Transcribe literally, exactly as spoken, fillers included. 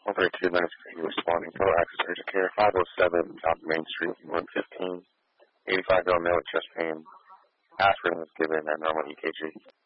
one thirty-two minutes for responding to access urgent care, five oh seven South Main Street, one fifteen, eighty-five mil chest pain. Aspirin was given at normal E K G.